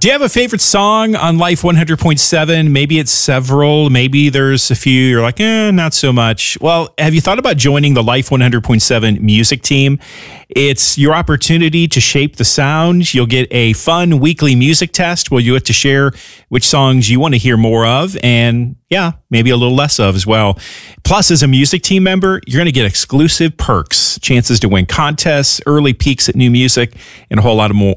Do you have a favorite song on Life 100.7? Maybe it's several. Maybe there's a few you're like, not so much. Well, have you thought about joining the Life 100.7 music team? It's your opportunity to shape the sound. You'll get a fun weekly music test where you get to share which songs you want to hear more of and, maybe a little less of as well. Plus, as a music team member, you're going to get exclusive perks, chances to win contests, early peeks at new music, and a whole lot more.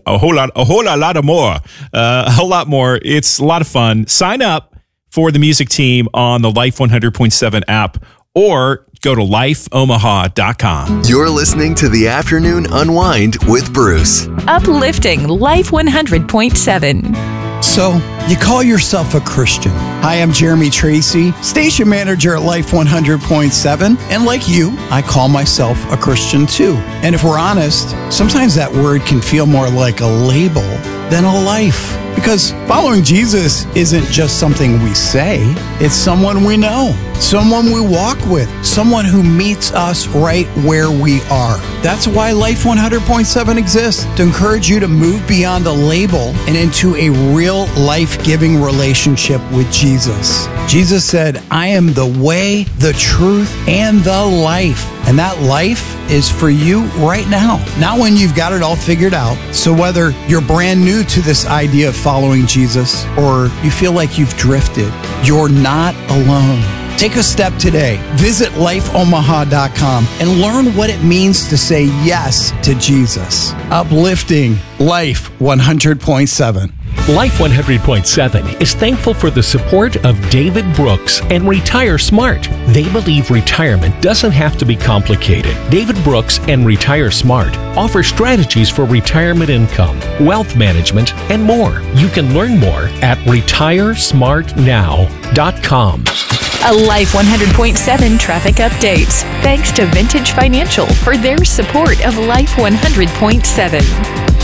It's a lot of fun. Sign up for the music team on the Life 100.7 app or go to lifeomaha.com. You're listening to The Afternoon Unwind with Bruce. Uplifting Life 100.7. So, you call yourself a Christian. Hi, I'm Jeremy Tracy, station manager at Life 100.7. And like you, I call myself a Christian too. And if we're honest, sometimes that word can feel more like a label than a life. Because following Jesus isn't just something we say, it's someone we know, someone we walk with, someone who meets us right where we are. That's why Life 100.7 exists, to encourage you to move beyond a label and into a real life-giving relationship with Jesus. Jesus said, I am the way, the truth, and the life. And that life is for you right now, not when you've got it all figured out. So whether you're brand new to this idea of following Jesus or you feel like you've drifted, you're not alone. Take a step today. Visit lifeomaha.com and learn what it means to say yes to Jesus. Uplifting Life 100.7. Life 100.7 is thankful for the support of David Brooks and Retire Smart. They believe retirement doesn't have to be complicated. David Brooks and Retire Smart offer strategies for retirement income, wealth management, and more. You can learn more at retiresmartnow.com. A Life 100.7 traffic update. Thanks to Vintage Financial for their support of Life 100.7.